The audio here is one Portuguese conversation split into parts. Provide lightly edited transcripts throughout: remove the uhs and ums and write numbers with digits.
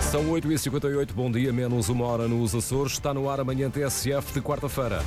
São 8h58, bom dia, menos uma hora nos Açores. Está no ar amanhã TSF de quarta-feira.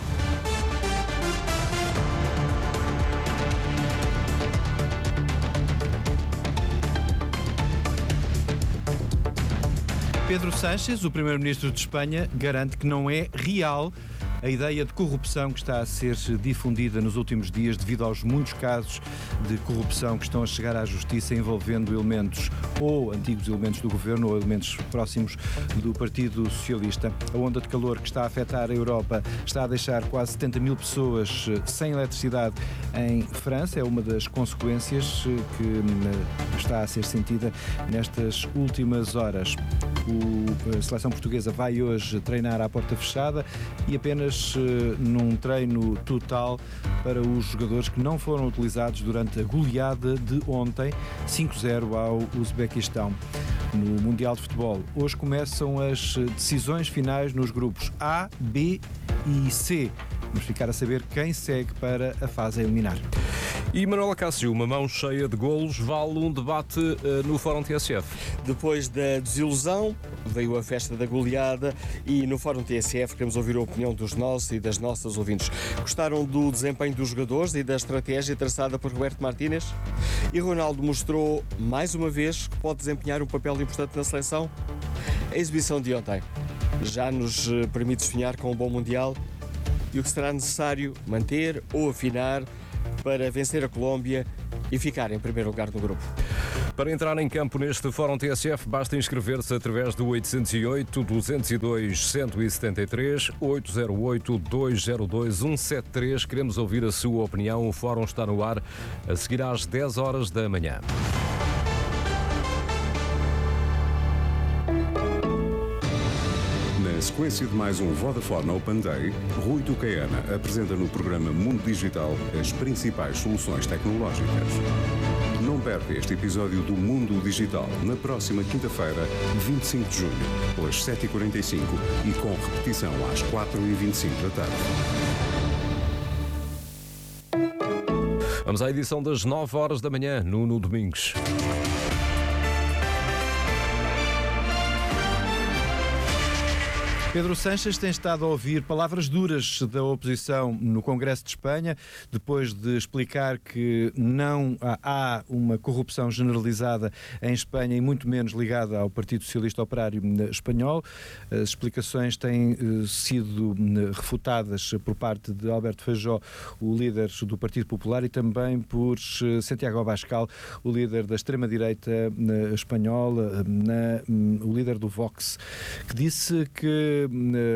Pedro Sánchez, o primeiro-ministro de Espanha, garante que não é real a ideia de corrupção que está a ser difundida nos últimos dias devido aos muitos casos de corrupção que estão a chegar à justiça envolvendo elementos ou antigos elementos do governo ou elementos próximos do Partido Socialista. A onda de calor que está a afetar a Europa está a deixar quase 70 mil pessoas sem eletricidade em França. É uma das consequências que está a ser sentida nestas últimas horas. A seleção portuguesa vai hoje treinar à porta fechada e apenas num treino total para os jogadores que não foram utilizados durante a goleada de ontem, 5-0 ao Uzbequistão. No Mundial de Futebol, hoje começam as decisões finais nos grupos A, B e C. Vamos ficar a saber quem segue para a fase a eliminar. E Manuela Cássio, uma mão cheia de golos, vale um debate no Fórum TSF. Depois da desilusão, veio a festa da goleada e no Fórum TSF queremos ouvir a opinião dos nossos e das nossas ouvintes. Gostaram do desempenho dos jogadores e da estratégia traçada por Roberto Martínez? E Ronaldo mostrou, mais uma vez, que pode desempenhar um papel importante na seleção? A exibição de ontem já nos permite sonhar com um bom Mundial? E o que será necessário manter ou afinar para vencer a Colômbia e ficar em primeiro lugar no grupo? Para entrar em campo neste Fórum TSF, basta inscrever-se através do 808-202-173, 808-202-173. Queremos ouvir a sua opinião. O Fórum está no ar a seguir às 10 horas da manhã. Na sequência de mais um Vodafone Open Day, Rui Tucaena apresenta no programa Mundo Digital as principais soluções tecnológicas. Não perca este episódio do Mundo Digital na próxima quinta-feira, 25 de junho, pelas 7h45 e com repetição às 4h25 da tarde. Vamos à edição das 9 horas da manhã, Nuno Domingos. Pedro Sánchez tem estado a ouvir palavras duras da oposição no Congresso de Espanha, depois de explicar que não há uma corrupção generalizada em Espanha e muito menos ligada ao Partido Socialista Operário Espanhol. As explicações têm sido refutadas por parte de Alberto Feijó, o líder do Partido Popular, e também por Santiago Abascal, o líder da extrema-direita espanhola, o líder do Vox, que disse que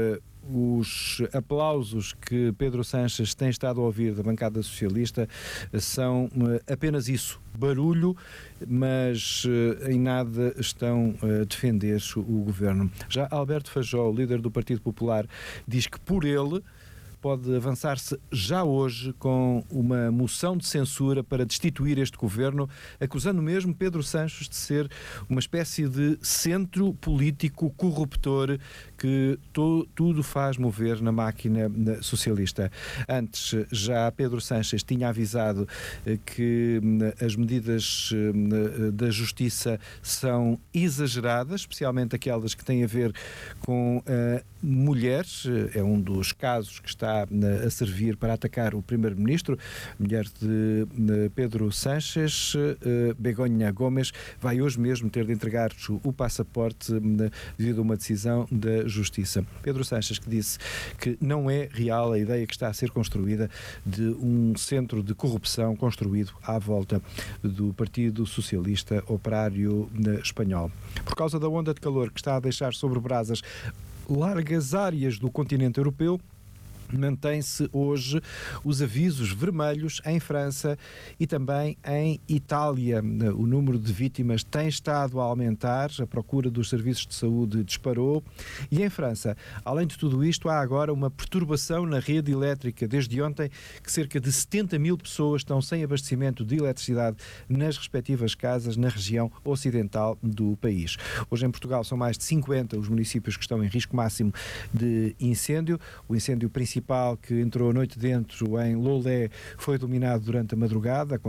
os aplausos que Pedro Sánchez tem estado a ouvir da bancada socialista são apenas isso, barulho, mas em nada estão a defender o governo. Já Alberto Feijó, o líder do Partido Popular, diz que por ele pode avançar-se já hoje com uma moção de censura para destituir este governo, acusando mesmo Pedro Sánchez de ser uma espécie de centro político corruptor que tudo faz mover na máquina socialista. Antes, já Pedro Sánchez tinha avisado que as medidas da justiça são exageradas, especialmente aquelas que têm a ver com mulheres. É um dos casos que está a servir para atacar o primeiro-ministro. Mulher de Pedro Sánchez, Begoña Gomes, vai hoje mesmo ter de entregar o passaporte devido a uma decisão da Justiça. Pedro Sánchez, que disse que não é real a ideia que está a ser construída de um centro de corrupção construído à volta do Partido Socialista Operário Espanhol. Por causa da onda de calor que está a deixar sobre brasas largas áreas do continente europeu, mantém-se hoje os avisos vermelhos em França e também em Itália. O número de vítimas tem estado a aumentar, a procura dos serviços de saúde disparou e em França, além de tudo isto, há agora uma perturbação na rede elétrica. Desde ontem, que cerca de 70 mil pessoas estão sem abastecimento de eletricidade nas respectivas casas na região ocidental do país. Hoje em Portugal são mais de 50 os municípios que estão em risco máximo de incêndio. O incêndio principal principal, que entrou a noite dentro em Lolé, foi dominado durante a madrugada.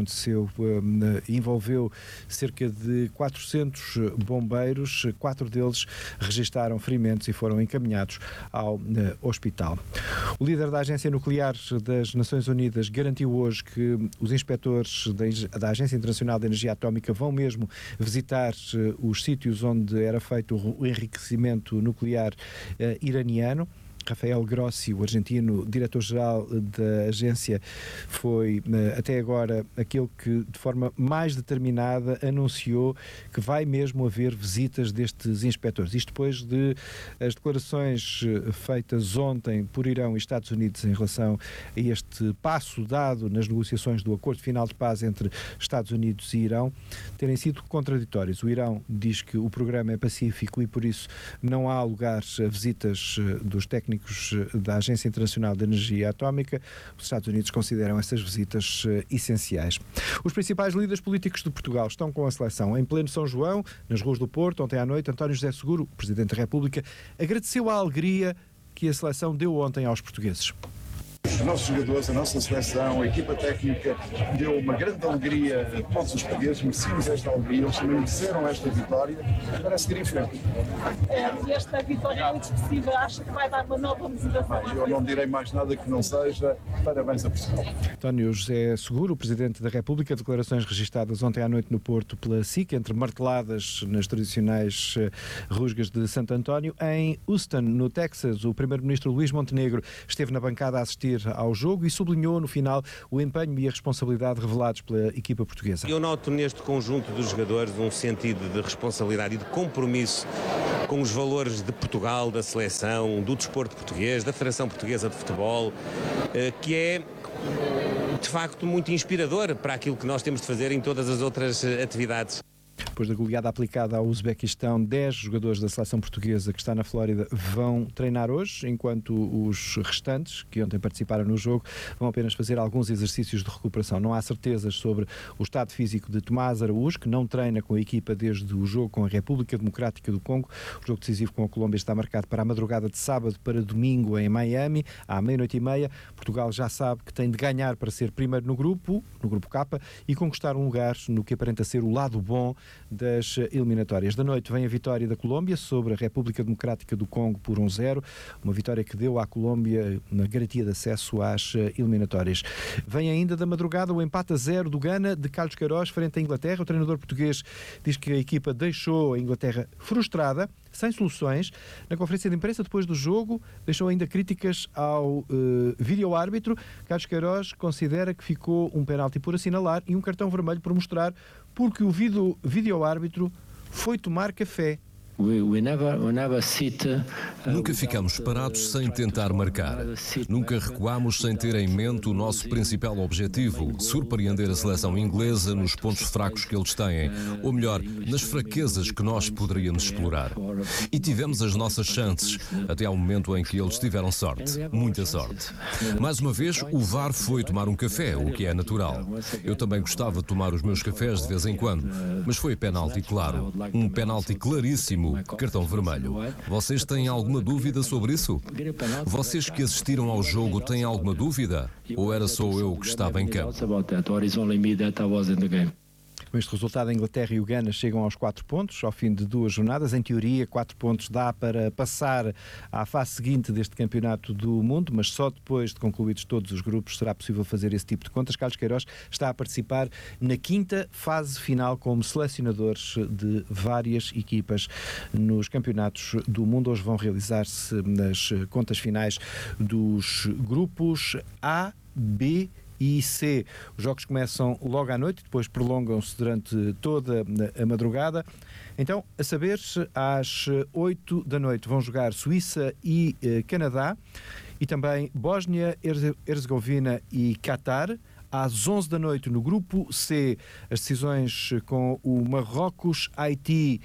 Envolveu cerca de 400 bombeiros, 4 deles registaram ferimentos e foram encaminhados ao hospital. O líder da Agência Nuclear das Nações Unidas garantiu hoje que os inspectores da Agência Internacional de Energia Atómica vão mesmo visitar os sítios onde era feito o enriquecimento nuclear iraniano. Rafael Grossi, o argentino diretor-geral da agência, foi até agora aquele que de forma mais determinada anunciou que vai mesmo haver visitas destes inspectores. Isto depois de as declarações feitas ontem por Irão e Estados Unidos em relação a este passo dado nas negociações do acordo final de paz entre Estados Unidos e Irão terem sido contraditórios. O Irão diz que o programa é pacífico e por isso não há lugar a visitas dos técnicos da Agência Internacional de Energia Atómica. Os Estados Unidos consideram essas visitas essenciais. Os principais líderes políticos de Portugal estão com a seleção em pleno São João, nas ruas do Porto. Ontem à noite, António José Seguro, o Presidente da República, agradeceu a alegria que a seleção deu ontem aos portugueses. Os nossos jogadores, a nossa seleção, a equipa técnica deu uma grande alegria a todos os portugueses, merecemos esta alegria, eles também mereceram esta vitória, para seguir em frente. E esta vitória é muito expressiva, acha que vai dar uma nova motivação? Eu não direi mais nada que não seja parabéns a Portugal. António José Seguro, o Presidente da República, declarações registadas ontem à noite no Porto pela SIC, entre marteladas nas tradicionais rusgas de Santo António. Em Houston, no Texas, o Primeiro-Ministro Luís Montenegro esteve na bancada a assistir ao jogo e sublinhou no final o empenho e a responsabilidade revelados pela equipa portuguesa. Eu noto neste conjunto dos jogadores um sentido de responsabilidade e de compromisso com os valores de Portugal, da seleção, do desporto português, da Federação Portuguesa de Futebol, que é de facto muito inspirador para aquilo que nós temos de fazer em todas as outras atividades. Depois da goleada aplicada ao Uzbequistão, 10 jogadores da seleção portuguesa que está na Flórida vão treinar hoje, enquanto os restantes, que ontem participaram no jogo, vão apenas fazer alguns exercícios de recuperação. Não há certezas sobre o estado físico de Tomás Araújo, que não treina com a equipa desde o jogo com a República Democrática do Congo. O jogo decisivo com a Colômbia está marcado para a madrugada de sábado para domingo em Miami, à 00:30. Portugal já sabe que tem de ganhar para ser primeiro no grupo K, e conquistar um lugar no que aparenta ser o lado bom das eliminatórias. Da noite vem a vitória da Colômbia sobre a República Democrática do Congo por 1-0, uma vitória que deu à Colômbia uma garantia de acesso às eliminatórias. Vem ainda da madrugada o empate a 0 do Ghana de Carlos Queiroz frente à Inglaterra. O treinador português diz que a equipa deixou a Inglaterra frustrada, sem soluções. Na conferência de imprensa depois do jogo deixou ainda críticas ao vídeo-árbitro. Carlos Queiroz considera que ficou um penalti por assinalar e um cartão vermelho por mostrar, porque o vídeo-árbitro foi tomar café. Nunca ficamos parados sem tentar marcar. Nunca recuámos sem ter em mente o nosso principal objetivo, surpreender a seleção inglesa nos pontos fracos que eles têm, ou melhor, nas fraquezas que nós poderíamos explorar. E tivemos as nossas chances, até ao momento em que eles tiveram sorte, muita sorte. Mais uma vez, o VAR foi tomar um café, o que é natural. Eu também gostava de tomar os meus cafés de vez em quando, mas foi penalti claro, um penalti claríssimo. Cartão vermelho. Vocês têm alguma dúvida sobre isso? Vocês que assistiram ao jogo têm alguma dúvida? Ou era só eu que estava em campo? Com este resultado, a Inglaterra e o Ghana chegam aos 4 pontos ao fim de 2 jornadas. Em teoria, 4 pontos dá para passar à fase seguinte deste campeonato do mundo, mas só depois de concluídos todos os grupos será possível fazer esse tipo de contas. Carlos Queiroz está a participar na 5ª fase final como selecionadores de várias equipas nos campeonatos do mundo. Hoje vão realizar-se nas contas finais dos grupos A, B e C. Os jogos começam logo à noite, depois prolongam-se durante toda a madrugada. Então, a saber, às 8 da noite vão jogar Suíça e Canadá, e também Bósnia, Herzegovina e Qatar. Às 11 da noite, no grupo C, as decisões com o Marrocos, Haiti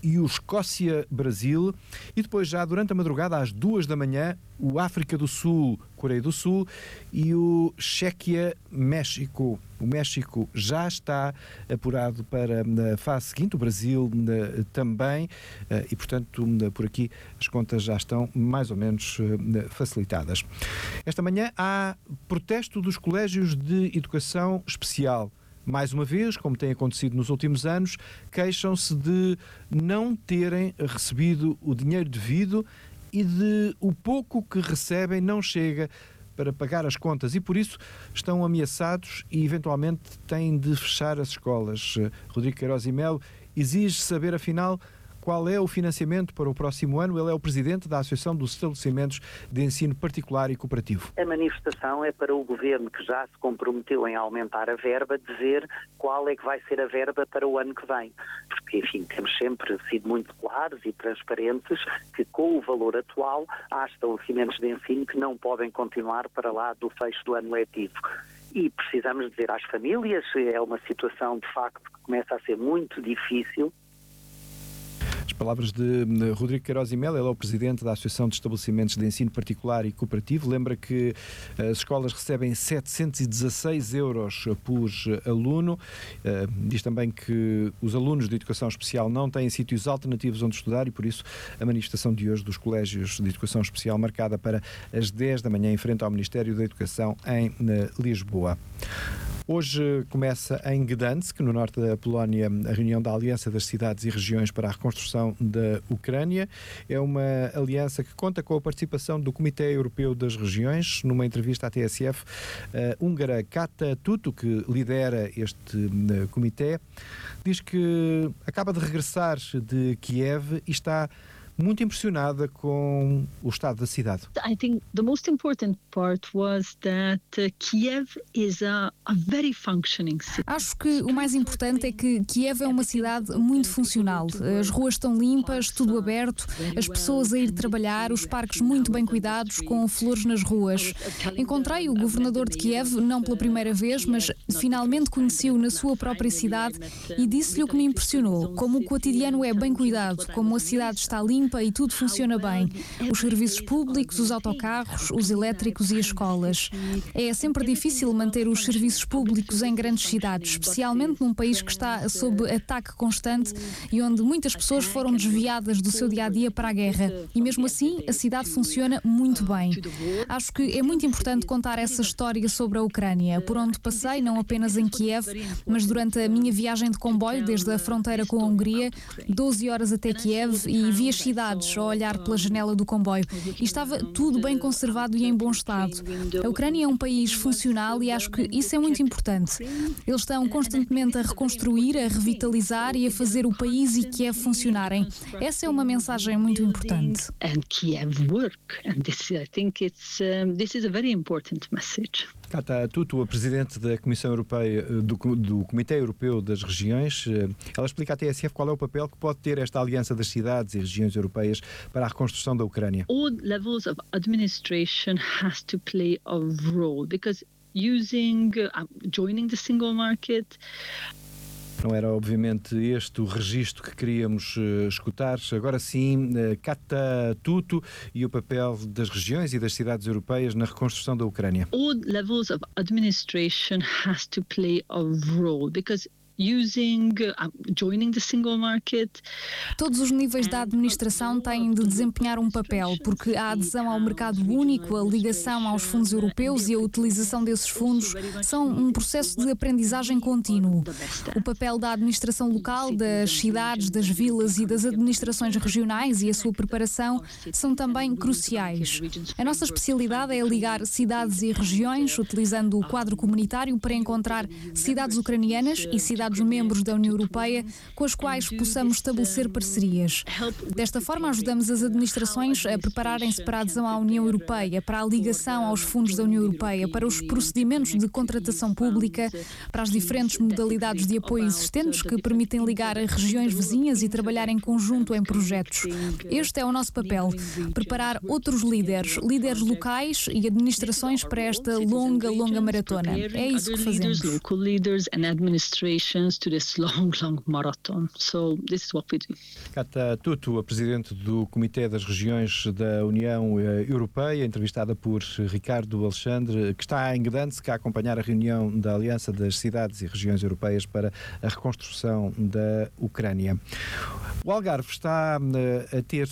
e o Escócia-Brasil, e depois já durante a madrugada às 2 da manhã o África do Sul, Coreia do Sul e o Chequia-México. O México já está apurado para a fase seguinte, o Brasil também, e portanto por aqui as contas já estão mais ou menos facilitadas. Esta manhã há protesto dos colégios de educação especial. Mais uma vez, como tem acontecido nos últimos anos, queixam-se de não terem recebido o dinheiro devido e de o pouco que recebem não chega para pagar as contas e por isso estão ameaçados e eventualmente têm de fechar as escolas. Rodrigo Queiroz e Melo exige saber afinal qual é o financiamento para o próximo ano. Ele é o presidente da Associação dos Estabelecimentos de Ensino Particular e Cooperativo. A manifestação é para o Governo, que já se comprometeu em aumentar a verba, dizer qual é que vai ser a verba para o ano que vem. Porque, enfim, temos sempre sido muito claros e transparentes que com o valor atual há estabelecimentos de ensino que não podem continuar para lá do fecho do ano letivo. E precisamos dizer às famílias, é uma situação de facto que começa a ser muito difícil. As palavras de Rodrigo Queiroz e Melo, ele é o presidente da Associação de Estabelecimentos de Ensino Particular e Cooperativo. Lembra que as escolas recebem 716 euros por aluno. Diz também que os alunos de educação especial não têm sítios alternativos onde estudar e por isso a manifestação de hoje dos colégios de educação especial marcada para as 10 da manhã em frente ao Ministério da Educação em Lisboa. Hoje começa em Gdansk, no norte da Polónia, a reunião da Aliança das Cidades e Regiões para a Reconstrução da Ucrânia. É uma aliança que conta com a participação do Comitê Europeu das Regiões. Numa entrevista à TSF, a húngara Kata Tutu, que lidera este comitê, diz que acaba de regressar de Kiev e está muito impressionada com o estado da cidade. I think the most important part was that Kiev is a very functioning city. Acho que o mais importante é que Kiev é uma cidade muito funcional. As ruas estão limpas, tudo aberto, as pessoas a ir trabalhar, os parques muito bem cuidados, com flores nas ruas. Encontrei o governador de Kiev, não pela primeira vez, mas finalmente conheci-o na sua própria cidade e disse-lhe o que me impressionou, como o cotidiano é bem cuidado, como a cidade está limpa e tudo funciona bem. Os serviços públicos, os autocarros, os elétricos e as escolas. É sempre difícil manter os serviços públicos em grandes cidades, especialmente num país que está sob ataque constante e onde muitas pessoas foram desviadas do seu dia-a-dia para a guerra. E mesmo assim, a cidade funciona muito bem. Acho que é muito importante contar essa história sobre a Ucrânia, por onde passei, não apenas em Kiev, mas durante a minha viagem de comboio desde a fronteira com a Hungria, 12 horas até Kiev, e vi as cidades a olhar pela janela do comboio e estava tudo bem conservado e em bom estado. A Ucrânia é um país funcional e acho que isso é muito importante. Eles estão constantemente a reconstruir, a revitalizar e a fazer o país e Kiev funcionarem. Essa é uma mensagem muito importante. And Kiev work, and I think this is a very important message. Kata Tutu, a presidente da Comissão Europeia, do Comitê Europeu das Regiões, ela explica à TSF qual é o papel que pode ter esta Aliança das Cidades e Regiões Europeias para a reconstrução da Ucrânia. All levels of administration has to play a role because joining the single market. Não era, obviamente, este o registro que queríamos escutar. Agora sim, Kata Tutu e o papel das regiões e das cidades europeias na reconstrução da Ucrânia. All levels of administration has to play a role because joining the single market. Todos os níveis da administração têm de desempenhar um papel, porque a adesão ao mercado único, a ligação aos fundos europeus e a utilização desses fundos são um processo de aprendizagem contínuo. O papel da administração local, das cidades, das vilas e das administrações regionais e a sua preparação são também cruciais. A nossa especialidade é ligar cidades e regiões, utilizando o quadro comunitário para encontrar cidades ucranianas e cidades membros da União Europeia com as quais possamos estabelecer parcerias. Desta forma, ajudamos as administrações a prepararem-se para a adesão à União Europeia, para a ligação aos fundos da União Europeia, para os procedimentos de contratação pública, para as diferentes modalidades de apoio existentes que permitem ligar a regiões vizinhas e trabalhar em conjunto em projetos. Este é o nosso papel, preparar outros líderes locais e administrações para esta longa maratona. É isso que fazemos. preparations to this long marathon. So this is what we do. Cata Tutu, a presidente do Comitê das Regiões da União Europeia, entrevistada por Ricardo Alexandre, que está em Gdansk a acompanhar a reunião da Aliança das Cidades e Regiões Europeias para a reconstrução da Ucrânia. O Algarve está a ter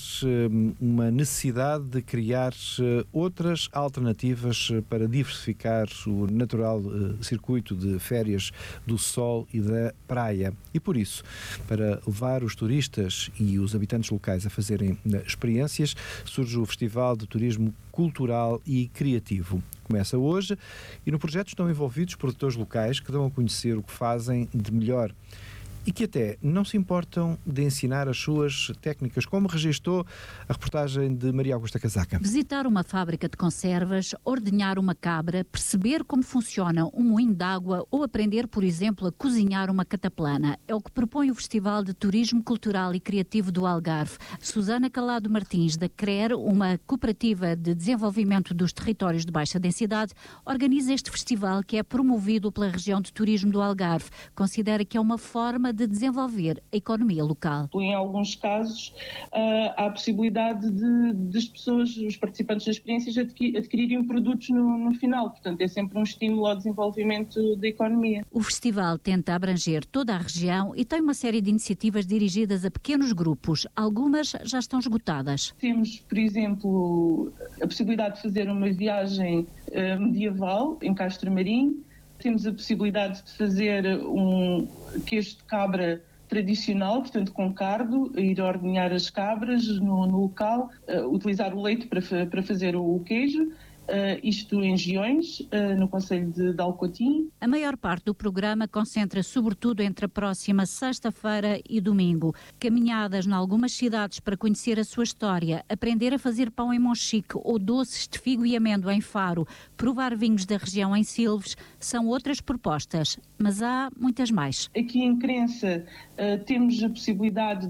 uma necessidade de criar outras alternativas para diversificar o natural circuito de férias do sol e da praia. E por isso, para levar os turistas e os habitantes locais a fazerem experiências, surge o Festival de Turismo Cultural e Criativo. Começa hoje e no projeto estão envolvidos produtores locais que dão a conhecer o que fazem de melhor e que até não se importam de ensinar as suas técnicas, como registou a reportagem de Maria Augusta Casaca. Visitar uma fábrica de conservas, ordenhar uma cabra, perceber como funciona um moinho de água ou aprender, por exemplo, a cozinhar uma cataplana. É o que propõe o Festival de Turismo Cultural e Criativo do Algarve. Susana Calado Martins, da CRER, uma cooperativa de desenvolvimento dos territórios de baixa densidade, organiza este festival que é promovido pela região de turismo do Algarve. Considera que é uma forma de desenvolver a economia local. Em alguns casos, há a possibilidade das pessoas, os participantes das experiências, adquirirem produtos no final. Portanto, é sempre um estímulo ao desenvolvimento da economia. O festival tenta abranger toda a região e tem uma série de iniciativas dirigidas a pequenos grupos. Algumas já estão esgotadas. Temos, por exemplo, a possibilidade de fazer uma viagem medieval em Castro Marim. Temos a possibilidade de fazer um queijo de cabra tradicional, portanto com cardo, ir ordenhar as cabras no local, utilizar o leite para fazer o queijo. Isto em Giões, no concelho de Alcotim. A maior parte do programa concentra sobretudo entre a próxima sexta-feira e domingo. Caminhadas em algumas cidades para conhecer a sua história, aprender a fazer pão em Monchique ou doces de figo e amêndoa em Faro, provar vinhos da região em Silves, são outras propostas, mas há muitas mais. Aqui em Crença temos a possibilidade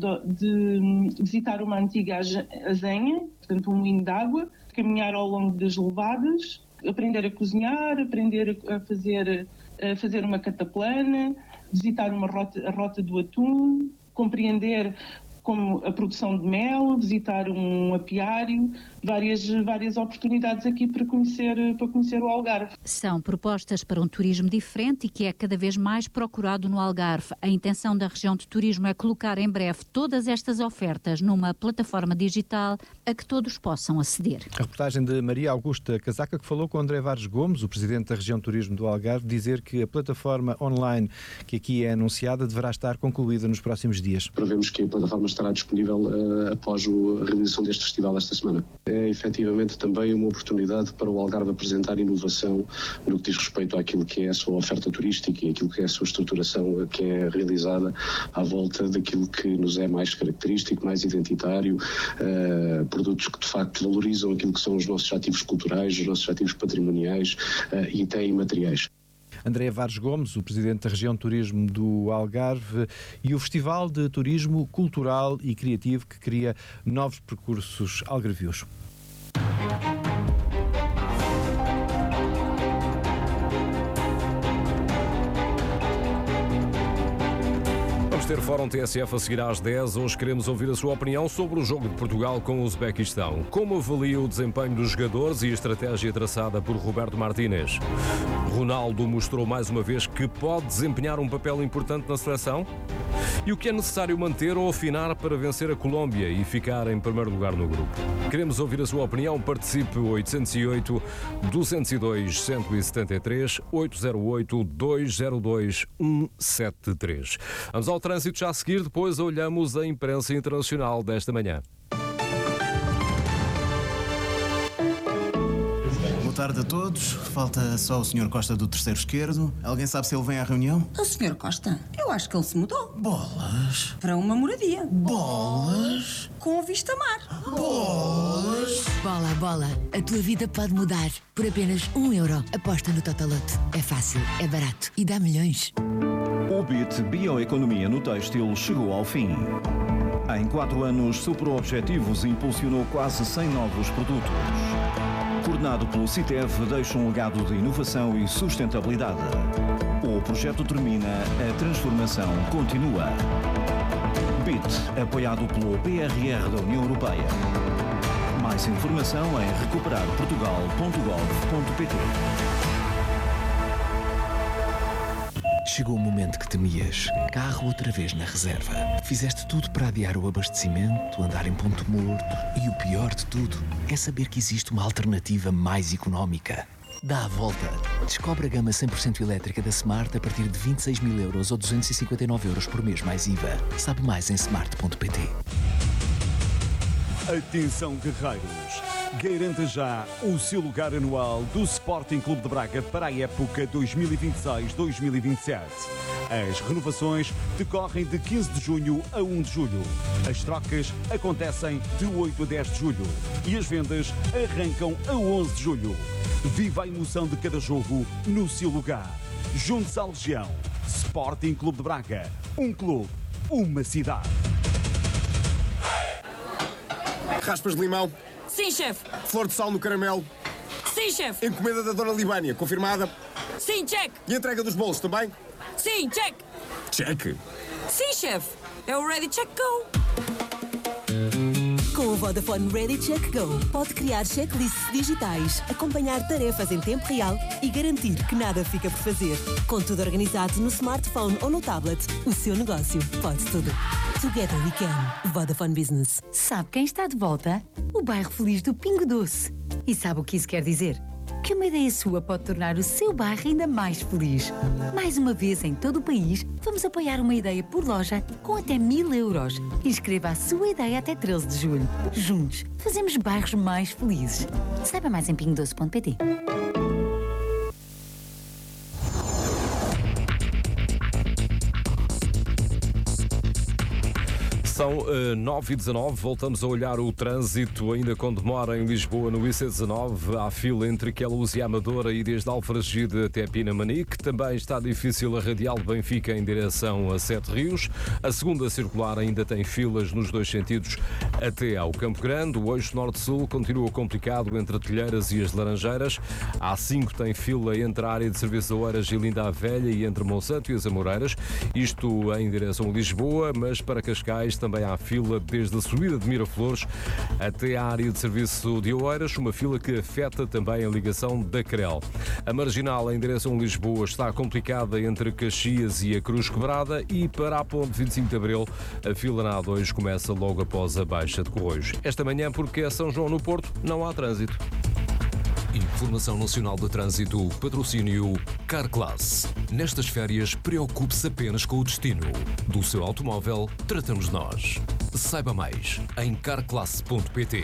de visitar uma antiga azenha, portanto um moinho de água, caminhar ao longo das levadas, aprender a cozinhar, aprender a fazer uma cataplana, visitar a rota do atum, compreender como a produção de mel, visitar um apiário, várias oportunidades aqui para conhecer o Algarve. São propostas para um turismo diferente e que é cada vez mais procurado no Algarve. A intenção da região de turismo é colocar em breve todas estas ofertas numa plataforma digital a que todos possam aceder. A reportagem de Maria Augusta Casaca, que falou com André Vares Gomes, o presidente da região de turismo do Algarve, dizer que a plataforma online que aqui é anunciada deverá estar concluída nos próximos dias. Prevemos que a plataforma estará disponível após a realização deste festival esta semana. É efetivamente também uma oportunidade para o Algarve apresentar inovação no que diz respeito àquilo que é a sua oferta turística e aquilo que é a sua estruturação que é realizada à volta daquilo que nos é mais característico, mais identitário, produtos que de facto valorizam aquilo que são os nossos ativos culturais, os nossos ativos patrimoniais e até imateriais. André Vares Gomes, o presidente da região de turismo do Algarve, e o Festival de Turismo Cultural e Criativo que cria novos percursos algarvios. Ter Fórum TSF a seguir às 10. Hoje queremos ouvir a sua opinião sobre o jogo de Portugal com o Uzbequistão. Como avalia o desempenho dos jogadores e a estratégia traçada por Roberto Martínez? Ronaldo mostrou mais uma vez que pode desempenhar um papel importante na seleção? E o que é necessário manter ou afinar para vencer a Colômbia e ficar em primeiro lugar no grupo? Queremos ouvir a sua opinião. Participe 808-202-173, 808-202-173. Vamos ao trânsito já a seguir, depois olhamos a imprensa internacional desta manhã. Boa tarde a todos. Falta só o Sr. Costa do terceiro esquerdo. Alguém sabe se ele vem à reunião? O Sr. Costa? Eu acho que ele se mudou. Bolas. Para uma moradia. Bolas. Com vista mar. Bolas. Bola, bola. A tua vida pode mudar. Por apenas €1. Aposta no Totoloto. É fácil, é barato e dá milhões. O BIT Bioeconomia no Têxtil chegou ao fim. Em 4 anos, superou objetivos e impulsionou quase 100 novos produtos. Coordenado pelo CITEV, deixa um legado de inovação e sustentabilidade. O projeto termina, a transformação continua. BIT, apoiado pelo PRR da União Europeia. Mais informação em recuperarportugal.gov.pt. Chegou o momento que temias. Carro outra vez na reserva. Fizeste tudo para adiar o abastecimento, andar em ponto morto. E o pior de tudo é saber que existe uma alternativa mais económica. Dá a volta. Descobre a gama 100% elétrica da Smart a partir de 26.000 euros ou 259 euros por mês mais IVA. Sabe mais em smart.pt. Atenção, guerreiros! Garanta já o seu lugar anual do Sporting Clube de Braga para a época 2026-2027. As renovações decorrem de 15 de junho a 1 de julho. As trocas acontecem de 8 a 10 de julho. E as vendas arrancam a 11 de julho. Viva a emoção de cada jogo no seu lugar. Junte-se à Legião. Sporting Clube de Braga. Um clube, uma cidade. Raspas de limão. Sim, chefe. Flor de sal no caramelo. Sim, chefe. Encomenda da Dona Libânia, confirmada. Sim, check. E entrega dos bolos também? Sim, check. Check. Sim, chefe. É o Ready Check Go. Com o Vodafone Ready Check Go, pode criar checklists digitais, acompanhar tarefas em tempo real e garantir que nada fica por fazer. Com tudo organizado no smartphone ou no tablet, o seu negócio pode tudo. Together we can. Vodafone Business. Sabe quem está de volta? O bairro feliz do Pingo Doce. E sabe o que isso quer dizer? Que uma ideia sua pode tornar o seu bairro ainda mais feliz. Mais uma vez, em todo o país, vamos apoiar uma ideia por loja com até 1.000 euros. Inscreva a sua ideia até 13 de julho. Juntos, fazemos bairros mais felizes. Saiba mais em pingodoce.pt. São 9h19, voltamos a olhar o trânsito, ainda com demora em Lisboa, no IC19, há fila entre Queluz e Amadora e desde Alfragide até Pinamanique. Também está difícil a radial de Benfica em direção a Sete Rios. A segunda circular ainda tem filas nos dois sentidos até ao Campo Grande. O eixo norte-sul continua complicado entre Telheiras e as Laranjeiras. A A5 tem fila entre a área de serviço de Oeiras e Linda a Velha e entre Monsanto e as Amoreiras. Isto em direção a Lisboa, mas para Cascais também há fila desde a subida de Miraflores até a área de serviço de Oeiras, uma fila que afeta também a ligação da Crel. A marginal em direção a Lisboa está complicada entre Caxias e a Cruz Quebrada e para a ponte 25 de Abril a fila na A2 começa logo após a Baixa de Corroios. Esta manhã, porque é São João no Porto, não há trânsito. Informação Nacional de Trânsito, patrocínio Carclass. Nestas férias, preocupe-se apenas com o destino. Do seu automóvel, tratamos nós. Saiba mais em carclass.pt.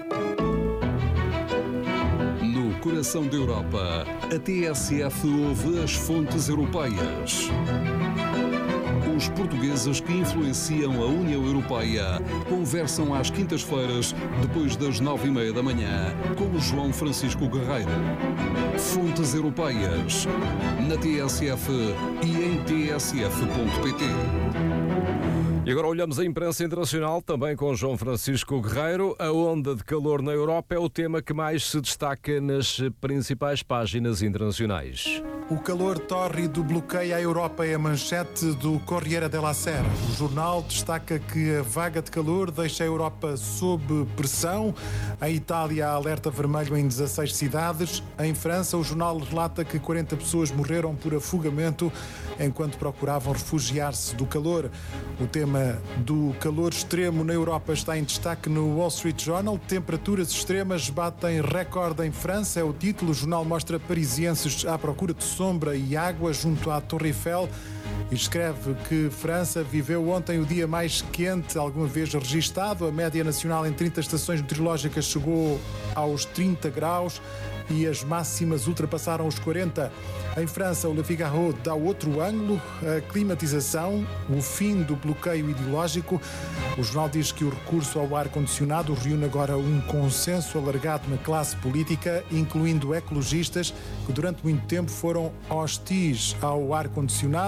No coração da Europa, a TSF ouve as fontes europeias. Os portugueses que influenciam a União Europeia conversam às quintas-feiras, depois das 9h30 da manhã, com o João Francisco Guerreiro. Fontes Europeias, na TSF e em tsf.pt. E agora olhamos a imprensa internacional, também com João Francisco Guerreiro. A onda de calor na Europa é o tema que mais se destaca nas principais páginas internacionais. O calor tórrido bloqueia a Europa é a manchete do Corriere della Sera. O jornal destaca que a vaga de calor deixa a Europa sob pressão. Em Itália, há alerta vermelho em 16 cidades. Em França, o jornal relata que 40 pessoas morreram por afogamento enquanto procuravam refugiar-se do calor. O tema do calor extremo na Europa está em destaque no Wall Street Journal. Temperaturas extremas batem recorde em França, é o título. O jornal mostra parisienses à procura de sombra e água junto à Torre Eiffel e escreve que França viveu ontem o dia mais quente alguma vez registado. A média nacional em 30 estações meteorológicas chegou aos 30 graus e as máximas ultrapassaram os 40. Em França, o Le Figaro dá outro ângulo, a climatização, o fim do bloqueio ideológico. O jornal diz que o recurso ao ar-condicionado reúne agora um consenso alargado na classe política, incluindo ecologistas que durante muito tempo foram hostis ao ar-condicionado. O editor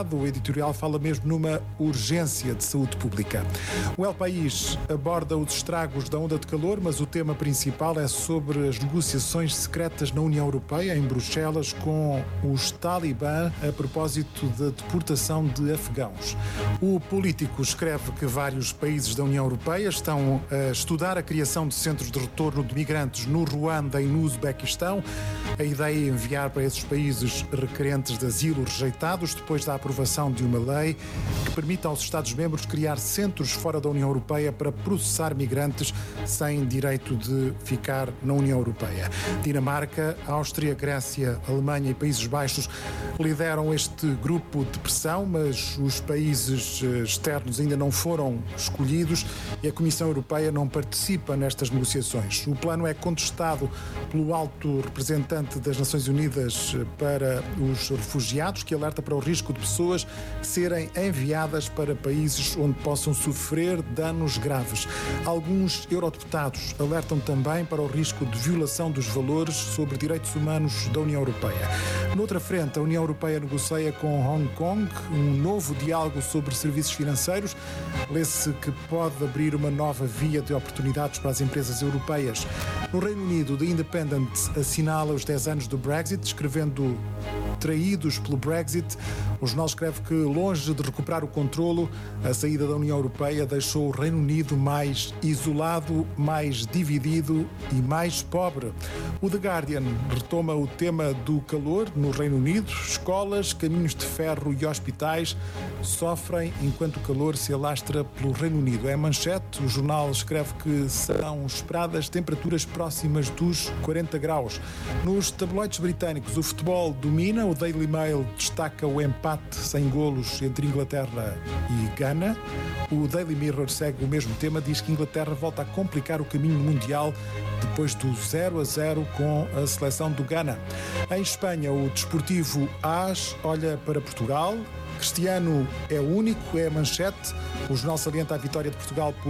editorial fala mesmo numa urgência de saúde pública. O El País aborda os estragos da onda de calor, mas o tema principal é sobre as negociações secretas na União Europeia, em Bruxelas, com os talibã a propósito da deportação de afegãos. O Político escreve que vários países da União Europeia estão a estudar a criação de centros de retorno de migrantes no Ruanda e no Uzbequistão. A ideia é enviar para esses países requerentes de asilo rejeitados depois da aprovação de uma lei que permita aos Estados-membros criar centros fora da União Europeia para processar migrantes sem direito de ficar na União Europeia. Dinamarca, Áustria, Grécia, Alemanha e Países Baixos lideram este grupo de pressão, mas os países externos ainda não foram escolhidos e a Comissão Europeia não participa nestas negociações. O plano é contestado pelo alto representante das Nações Unidas para os refugiados, que alerta para o risco de pessoas serem enviadas para países onde possam sofrer danos graves. Alguns eurodeputados alertam também para o risco de violação dos valores sobre direitos humanos da União Europeia. Noutra frente, a União Europeia negocia com Hong Kong um novo diálogo sobre serviços financeiros. Lê-se que pode abrir uma nova via de oportunidades para as empresas europeias. No Reino Unido, The Independent assinala os 10 anos do Brexit, escrevendo traídos pelo Brexit. O jornal escreve que, longe de recuperar o controlo, a saída da União Europeia deixou o Reino Unido mais isolado, mais dividido e mais pobre. O The Guardian retoma o tema do calor no Reino Unido. Escolas, caminhos de ferro e hospitais sofrem enquanto o calor se alastra pelo Reino Unido. É a manchete. O jornal escreve que serão esperadas temperaturas próximas dos 40 graus. Nos tabloides britânicos, o futebol domina. O Daily Mail destaca o empate sem golos entre Inglaterra e Gana. O Daily Mirror segue o mesmo tema, diz que Inglaterra volta a complicar o caminho mundial depois do 0-0 com a seleção do Ghana. Em Espanha, o desportivo AS olha para Portugal. Cristiano é único, é a manchete. O jornal salienta a vitória de Portugal por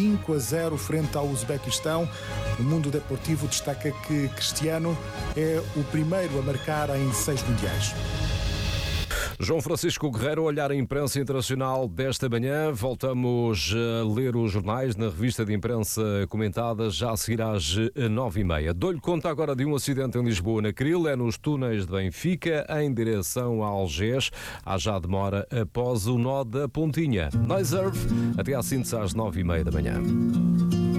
5-0 frente ao Uzbequistão. O Mundo Deportivo destaca que Cristiano é o primeiro a marcar em 6 mundiais. João Francisco Guerreiro, olhar a imprensa internacional desta manhã. Voltamos a ler os jornais na revista de imprensa comentada já a seguir às 9h30. Dou-lhe conta agora de um acidente em Lisboa, na Cril, é nos túneis de Benfica, em direção a Algés. Há já demora após o nó da Pontinha. Noiserve, até à síntese às 9h30 da manhã.